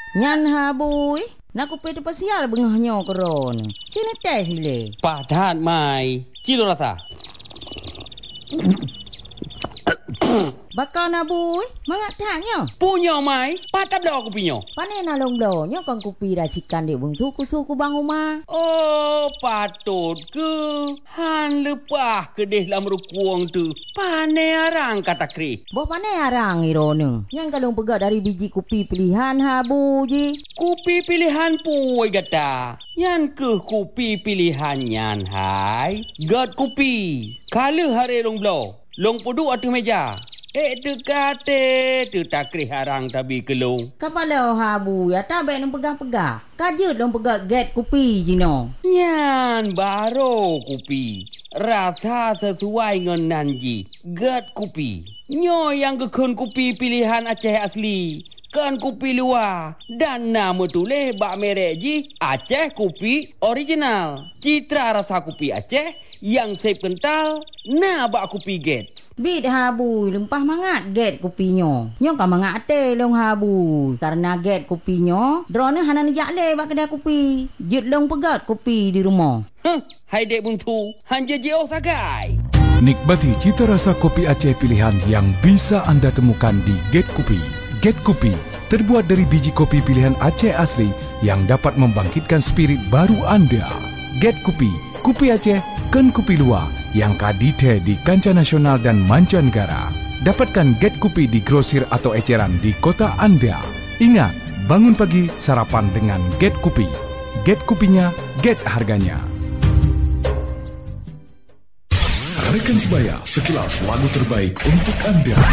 Nyan habui. Nak kopi tu pasial bengahnya koron. Sini teh sile. Padat mai. Cilo rasa. Bakal nabui, mangat taknya. Punya mai, padat dah aku punya. Pane nalong blonyo kan kopi racikan di bung suku bang rumah. Oh, patut ke? Han lepah ke deh lam rukuang tu. Pane arang kata kri. Boh pane arang irone. Yang kalong pegat dari biji kopi pilihan habu ji. Kopi pilihan puai gata. Yan ke kopi pilihan yan hai. Gat kopi. Kala hari long blow. Long pudu atu meja. Tu kate, tu takri harang tabi kelong. Kapala habu ya tabek nang pegang-pegang. Kajut dong pegang get kopi jino. Nyan baru kopi. Rasa sesuai dengan nanji. Get kopi. Nyo yang kekun kopi pilihan Aceh asli. Kan kopi luar. Dan nama tulis bak merek ji Aceh kopi original. Citra rasa kopi Aceh yang sep kental. Nah bak kopi get. Bit habu lempah mangat get kopinyo. Nyo kan mangat te long habu. Karena get kopinyo, drone hanan jakle bak kedai kopi. Jut long pegat kopi di rumah. Hai dek buntu, hanja jauh sagai. Nikmati cita rasa kopi Aceh pilihan yang bisa anda temukan di Get Kopi. Get Kopi terbuat dari biji kopi pilihan Aceh asli yang dapat membangkitkan spirit baru anda. Get Kopi, kopi Aceh, kan kopi luar yang kadite di kancah nasional dan mancanegara. Dapatkan Get Kopi di grosir atau eceran di kota anda. Ingat, bangun pagi sarapan dengan Get Kopi. Get kopinya, get harganya. Rekan sebaya, sekilas lagu terbaik untuk anda.